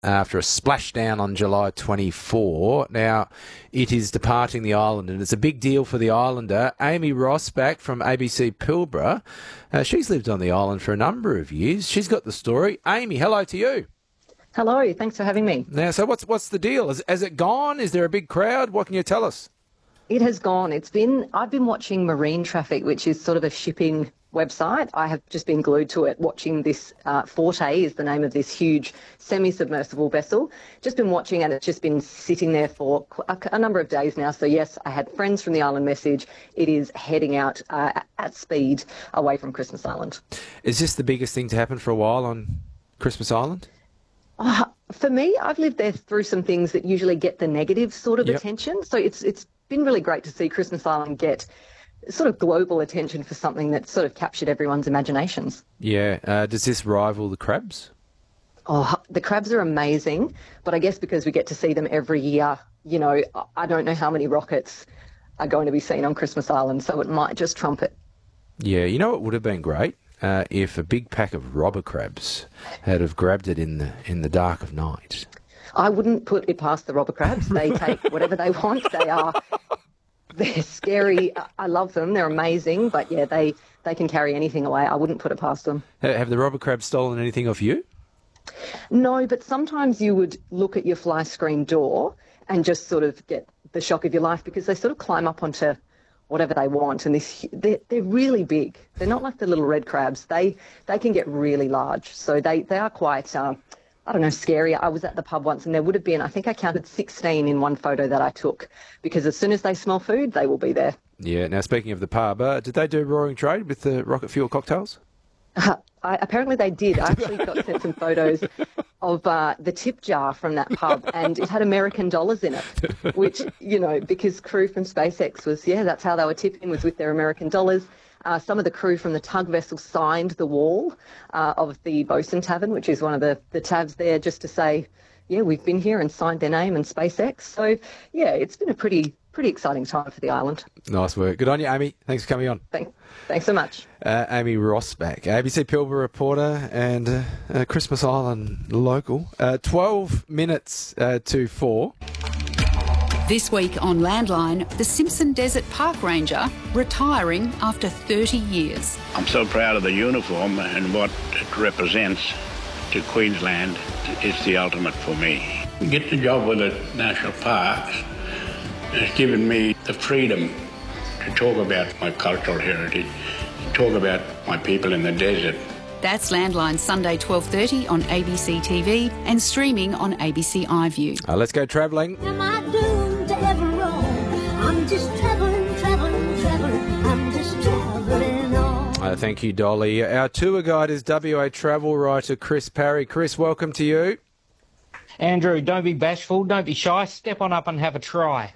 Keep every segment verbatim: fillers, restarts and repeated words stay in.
after a splashdown on July twenty-fourth. Now, it is departing the island, and it's a big deal for the islander. Amy Rosbach from A B C Pilbara. Uh, she's lived on the island for a number of years. She's got the story. Amy, hello to you. Hello, thanks for having me. Now, so what's what's the deal? Has, has it gone? Is there a big crowd? What can you tell us? It has gone. It's been, I've been watching Marine Traffic, which is sort of a shipping website. I have just been glued to it, watching this uh, Forte is the name of this huge semi-submersible vessel. Just been watching, and it's just been sitting there for a, a number of days now. So yes, I had friends from the island message. It is heading out uh, at speed away from Christmas Island. Is this the biggest thing to happen for a while on Christmas Island? Uh, for me, I've lived there through some things that usually get the negative sort of Yep. attention. So it's it's been really great to see Christmas Island get sort of global attention for something that sort of captured everyone's imaginations. Yeah. Uh, does this rival the crabs? Oh, the crabs are amazing, but I guess because we get to see them every year, you know, I don't know how many rockets are going to be seen on Christmas Island, so it might just trump it. Yeah. You know what would have been great? Uh, if a big pack of robber crabs had have grabbed it in the in the dark of night. I wouldn't put it past the robber crabs. They take whatever they want. They are, they're scary. I love them. They're amazing. But yeah, they, they can carry anything away. I wouldn't put it past them. Ha- Have the robber crabs stolen anything off you? No, but sometimes you would look at your fly screen door and just sort of get the shock of your life, because they sort of climb up onto whatever they want. And this, they're, they're really big. They're not like the little red crabs. They they can get really large. So they, they are quite... Uh, I don't know, scary. I was at the pub once and there would have been, I think I counted sixteen in one photo that I took, because as soon as they smell food, they will be there. Yeah. Now, speaking of the pub, uh, did they do roaring trade with the rocket fuel cocktails? Uh, I, apparently they did. I actually got sent some photos of uh, the tip jar from that pub, and it had American dollars in it, which, you know, because crew from SpaceX was, yeah, that's how they were tipping, was with their American dollars. Uh, some of the crew from the tug vessel signed the wall uh, of the Bosun Tavern, which is one of the, the tabs there, just to say, yeah, we've been here, and signed their name and SpaceX. So, yeah, it's been a pretty pretty exciting time for the island. Nice work. Good on you, Amy. Thanks for coming on. Thanks, thanks so much. Uh, Amy Rosbach, A B C Pilbara reporter and uh, uh, Christmas Island local. Uh, twelve minutes uh, to four. This week on Landline, the Simpson Desert Park Ranger retiring after thirty years. I'm so proud of the uniform and what it represents to Queensland. It's the ultimate for me. Get the job with the national parks has given me the freedom to talk about my cultural heritage, to talk about my people in the desert. That's Landline, Sunday twelve thirty on A B C T V and streaming on A B C iView. Uh, let's go travelling. Am I doomed to ever roam? I'm just travelling, travelling, travelling. I'm just travelling on. Uh, thank you, Dolly. Our tour guide is W A travel writer Chris Parry. Chris, welcome to you. Andrew, don't be bashful, don't be shy, step on up and have a try.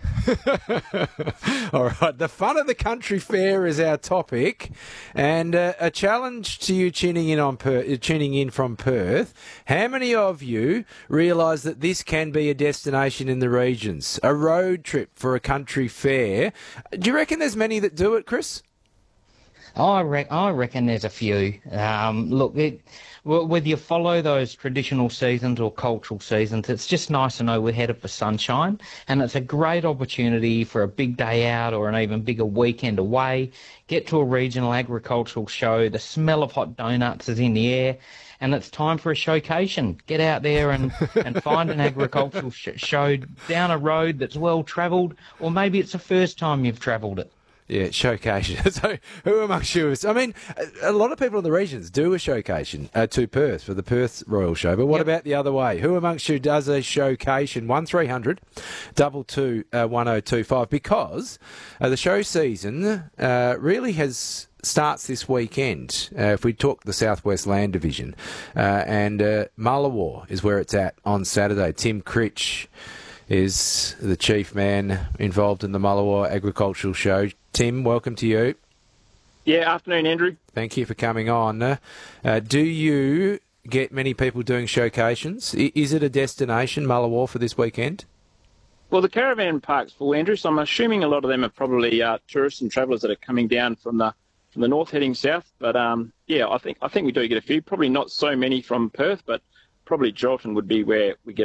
All right, the fun of the country fair is our topic, and uh, a challenge to you tuning in on per- tuning in from Perth. How many of you realise that this can be a destination in the regions, a road trip for a country fair? Do you reckon there's many that do it, Chris? I, re- I reckon there's a few. Um, look, it, w- whether you follow those traditional seasons or cultural seasons, it's just nice to know we're headed for sunshine, and it's a great opportunity for a big day out or an even bigger weekend away. Get to a regional agricultural show, the smell of hot donuts is in the air, and it's time for a showcation. Get out there and, and find an agricultural sh- show down a road that's well travelled, or maybe it's the first time you've travelled it. Yeah, showcation. So who amongst you is... I mean, a, a lot of people in the regions do a showcation uh, to Perth for the Perth Royal Show, but what Yep. about the other way? Who amongst you does a showcation? one three hundred two two one oh two five, because uh, the show season uh, really has... starts this weekend, uh, if we talk the Southwest Land Division, uh, and uh, Mullawar is where it's at on Saturday. Tim Critch is the chief man involved in the Mullawar Agricultural Show. Tim, welcome to you. Yeah, afternoon, Andrew. Thank you for coming on. Uh, uh, do you get many people doing showcations? I- is it a destination, Mullawar, for this weekend? Well, the caravan park's full, Andrew, so I'm assuming a lot of them are probably uh, tourists and travellers that are coming down from the from the north heading south. But, um, yeah, I think I think we do get a few. Probably not so many from Perth, but probably Geraldton would be where we get